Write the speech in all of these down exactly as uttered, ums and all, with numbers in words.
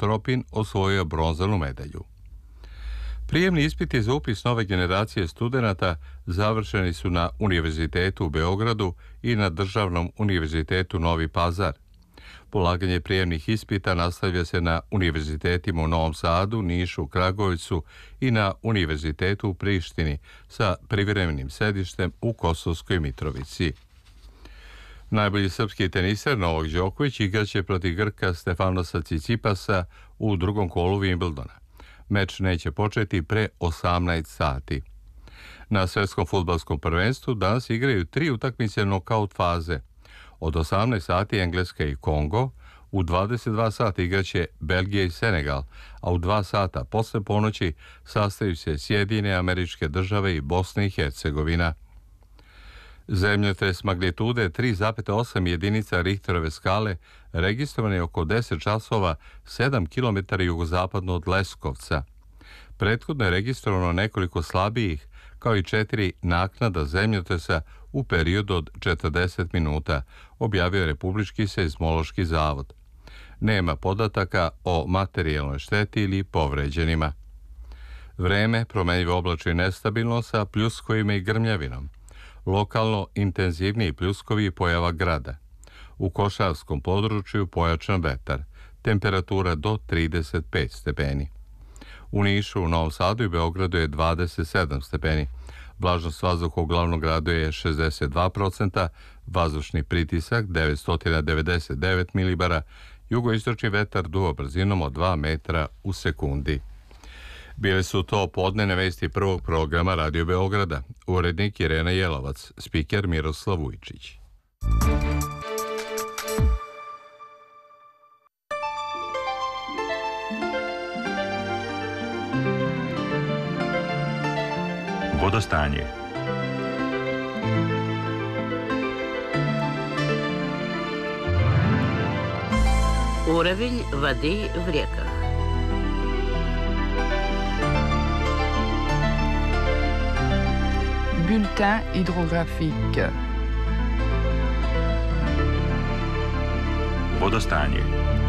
Tropin osvojio bronzanu medalju. Prijemni ispiti za upis nove generacije studenata završeni su na Univerzitetu u Beogradu i na Državnom univerzitetu Novi Pazar. Polaganje prijemnih ispita nastavlja se na univerzitetima u Novom Sadu, Nišu, Kragujevcu i na Univerzitetu u Prištini sa privremenim sedištem u Kosovskoj Mitrovici. Najbolji srpski teniser Novak Đoković igraće protiv Grka Stefanosa Cicipasa u drugom kolu Wimbledona. Meč neće početi pre osamnaest sati. Na svetskom fudbalskom prvenstvu danas igraju tri utakmice nokaut faze. Od osamnaest sati Engleska i Kongo, u dvadeset dva sata igraće Belgija i Senegal, a u dva sata posle ponoći sastaju se Sjedinjene Američke Države i Bosna i Hercegovina. Zemljotres magnitude tri zarez osam jedinica Richterove skale registrovan je oko deset časova sedam kilometara jugozapadno od Leskovca. Prethodno je registrovano nekoliko slabijih, kao i četiri naknada zemljotresa u periodu od četrdeset minuta, objavio je Republički seizmološki zavod. Nema podataka o materijalnoj šteti ili povređenima. Vreme promenljivo oblačno i nestabilno sa pljuskovima i grmljavinom. Lokalno intenzivniji pljuskovi pojava grada. U Košarskom području pojačan vetar. Temperatura do trideset pet stepeni. U Nišu, u Novom Sadu i Beogradu je dvadeset sedam stepeni. Vlažnost vazduha u glavnom gradu je šezdeset dva procenta, vazdušni pritisak devetsto devedeset devet milibara, jugoistočni vetar duva brzinom od dva metra u sekundi. Bile su to podnevne vesti prvog programa Radio Beograda. Urednik Irena Jelovac, spiker Miroslav Vujčić. Vodostanje. Уровень воды в реках. Bulletin hydrographique. Vodostanje.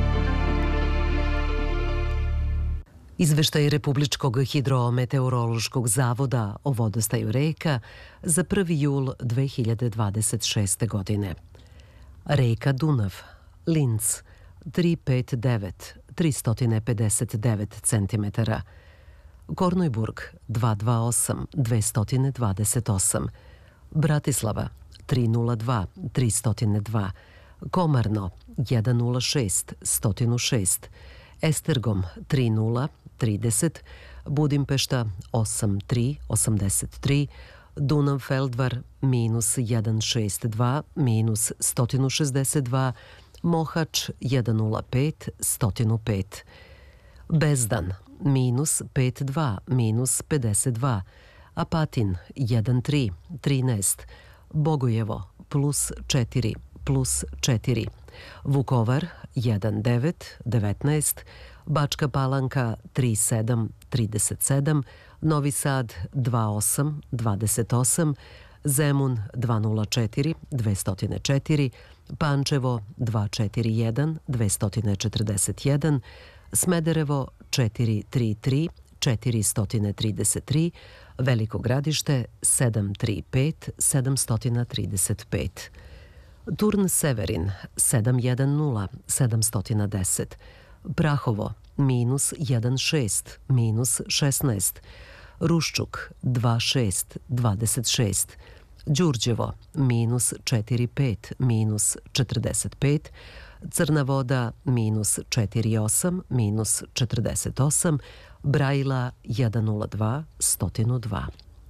Izveštaj Republičkog hidrometeorološkog zavoda o vodostaju reka za prvi jul dve hiljade dvadeset šeste. godine. Reka Dunav, Linz, tri pet devet, tristo pedeset devet centimetara. Kornojburg, dvesta dvadeset osam, dvesta dvadeset osam. Bratislava, tri nula dva, tristo dva. Komarno, sto nula šest, sto šest. Estergom, tri nula, trideset. Budimpešta, osam tri, osamdeset tri. Dunav Feldvar, minus sto šezdeset dva, minus sto šezdeset dva. Mohač, sto nula pet, sto pet. Bezdan, minus pedeset dva, minus pedeset dva. Apatin, sto tri, trinaest. Bogojevo, plus četiri, plus četiri. Vukovar, sto devet, devetnaest. Bačka Palanka, tri sedam, trideset sedam. Novi Sad, dva osam, dvadeset osam. Zemun, dva nula četiri, dvesta četiri. Pančevo, dva četiri jedan, dvesta četrdeset jedan. Smederevo, četiri tri tri, četiristo trideset tri. Veliko Gradište, sedam tri pet, sedamsto trideset pet. Turn Severin, sedam jedan nula, sedamsto deset. Prahovo, minus jedan šest, minus šesnaest. Ruščuk, dva šest, dvadeset šest. Đurđevo, minus četiri pet, minus četrdeset pet. Crna Voda, minus četiri osam, minus četrdeset osam. Brajila, sto nula dva, sto dva.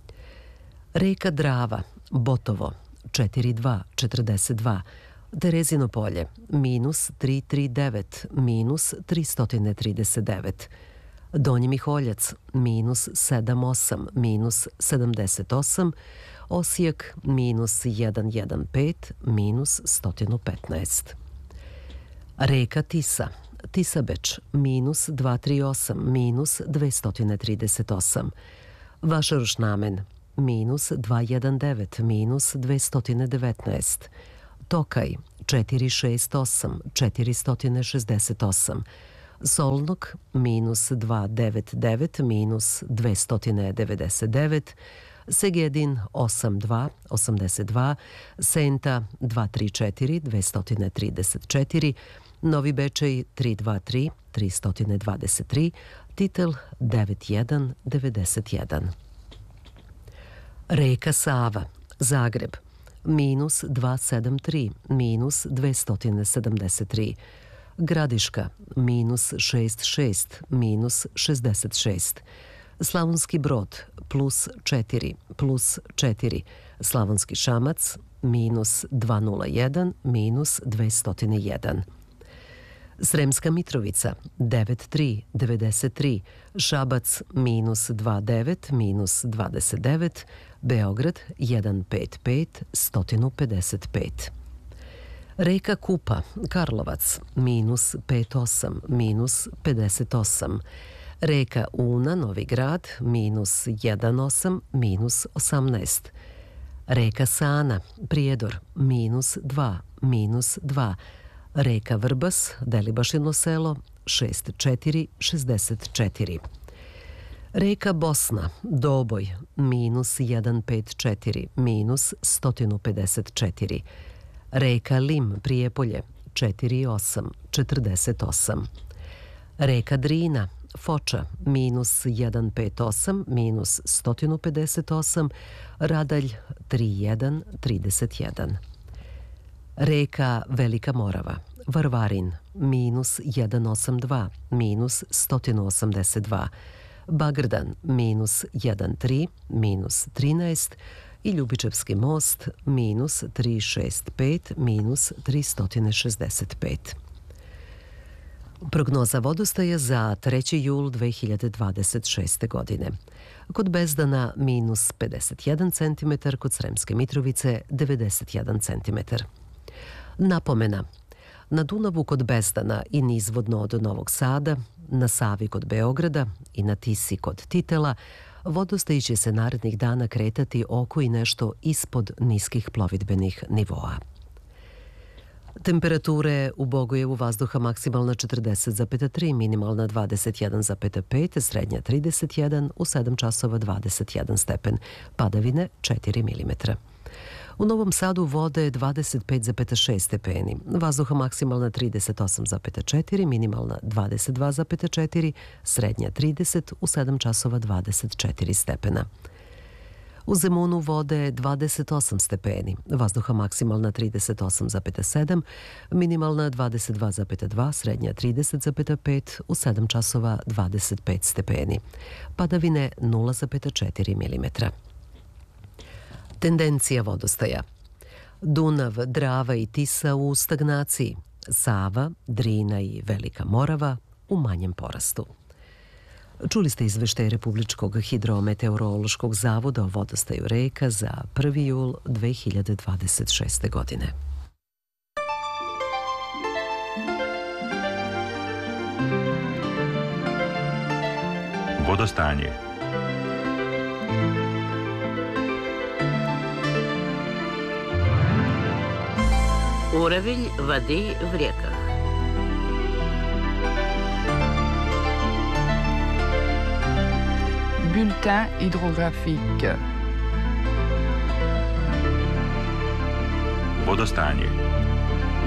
Reka Drava, Botovo, četiri dva, četrdeset dva. Terezino Polje, minus tri tri devet, minus tristo trideset devet. Donji Miholjac, minus sedam osam, minus sedamdeset osam. Osijek, minus sto pet, minus sto petnaest. Reka Tisa, Tisabeč, minus dva tri osam, minus dvesta trideset osam. Vašarušnamen, minus dva jedan devet, minus dvesta devetnaest. Tokaj, četiri šest osam, četiristo šezdeset osam. Solnog minus dvesta devedeset devet minus dvesta devedeset devet, Segedin osam dva osamdeset dva, Senta dvesta trideset četiri dvesta trideset četiri, Novi Bečej tristo dvadeset tri tristo dvadeset tri, Titel devedeset jedan devedeset jedan. Reka Sava, Zagreb, minus dvesta sedamdeset tri minus dvesta sedamdeset tri, Gradiška, minus šezdeset šest minus šezdeset šest, Slavonski Brod, plus četiri plus četiri, Slavonski Šamac, minus dvesta jedan minus dvesta jedan. Sremska Mitrovica, devedeset tri devedeset tri, Šabac, minus dvadeset devet minus dvadeset devet, Beograd, jedan pet pet sto pedeset pet. Reka Kupa, Karlovac, minus pedeset osam minus pedeset osam, Reka Una, Novi Grad, minus jedeset osam minus osamnaest, Reka Sana, Prijedor, minus dva minus dva, Reka Vrbas, Delibašino selo, šezdeset četiri šezdeset četiri. Reka Bosna, Doboj, minus jedesta pedeset četiri minus sto pedeset četiri, Reka Lim, Prijepolje, četiri osam četrdeset osam, Reka Drina, Foča, minus jedesta pedeset osam minus sto pedeset osam, Radalj, trideset jedan trideset jedan. Reka Velika Morava, Varvarin, minus jedesta osamdeset dva minus sto osamdeset dva, Bagrdan, minus jedan tri minus trinaest i Ljubičevski most, minus tristo šezdeset pet minus tristo šezdeset pet. Prognoza vodostaja za treći jul dve hiljade dvadeset šeste. godine. Kod Bezdana minus pedeset jedan centimetar, kod Sremske Mitrovice devedeset jedan centimetar. Napomena. Na Dunavu kod Bezdana i nizvodno od Novog Sada, na Savi kod Beograda i na Tisi kod Titela, vodostaj će se narednih dana kretati oko i nešto ispod niskih plovidbenih nivoa. Temperature u Bogojevu vazduha maksimalna četrdeset zarez tri, minimalna dvadeset jedan zarez pet, srednja trideset jedan, u sedam časova dvadeset jedan stepen, padavine četiri milimetra. U Novom Sadu vode dvadeset pet zarez šest stepeni, vazduha maksimalna trideset osam zarez četiri, minimalna dvadeset dva zarez četiri, srednja trideset, u sedam časova dvadeset četiri stepena. U Zemunu vode dvadeset osam stepeni, vazduha maksimalna trideset osam zarez sedam, minimalna dvadeset dva zarez dva, srednja trideset zarez pet, u sedam časova dvadeset pet stepeni, padavine nula zarez četiri milimetra. Tendencija vodostaja. Dunav, Drava i Tisa u stagnaciji, Sava, Drina i Velika Morava u manjem porastu. Čuli ste izveštaj Republičkog hidrometeorološkog zavoda o vodostaju reka za prvi jul dve hiljade dvadeset šeste. godine. Vodostanje. Уровень воды в реках. Bulletin hydrographique. Vodostanje.